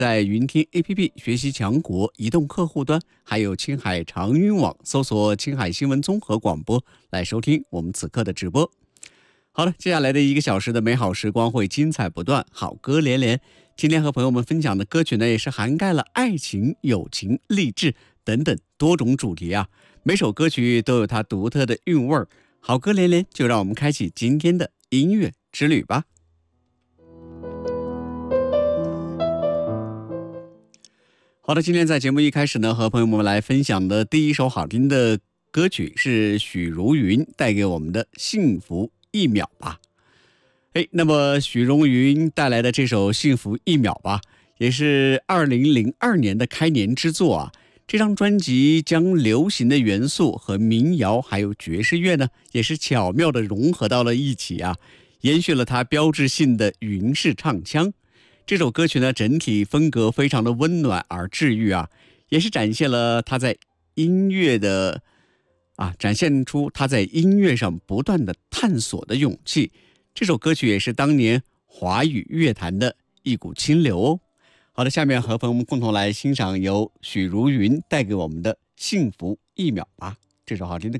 在云听 APP 学习强国移动客户端，还有青海长云网搜索青海新闻综合广播来收听我们此刻的直播。好了，接下来的1个小时的美好时光会精彩不断，好歌连连。今天和朋友们分享的歌曲呢，也是涵盖了爱情、友情、励志等等多种主题啊。每首歌曲都有它独特的韵味儿，好歌连连，就让我们开启今天的音乐之旅吧。好的，今天在节目一开始呢，和朋友们来分享的第一首好听的歌曲是许茹芸带给我们的《幸福一秒吧》。那么许茹芸带来的这首《幸福一秒吧》也是2002年的开年之作啊。这张专辑将流行的元素和民谣还有爵士乐呢，也是巧妙地融合到了一起啊，延续了它标志性的云式唱腔。这首歌曲呢，整体风格非常的温暖而治愈啊，也是展现了他在音乐的展现出他在音乐上不断的探索的勇气。这首歌曲也是当年华语乐坛的一股清流哦。好的，下面和朋友们共同来欣赏由许茹芸带给我们的《幸福一秒吧》这首好听的歌。